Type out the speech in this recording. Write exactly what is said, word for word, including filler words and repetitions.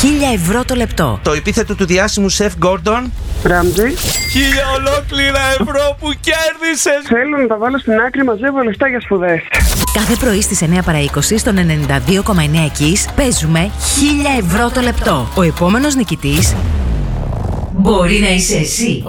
χίλια ευρώ το λεπτό. Το επίθετο του διάσημου σεφ Gordon Ράμζι. Χίλια ολόκληρα ευρώ που κέρδισες. Θέλω να τα βάλω στην άκρη, μαζεύω λεφτά για σπουδές. Κάθε πρωί στις εννιά παρά είκοσι στον ενενήντα δύο κόμμα εννέα Kiss παίζουμε χίλια ευρώ το λεπτό. Ο επόμενος νικητής μπορεί να είσαι εσύ.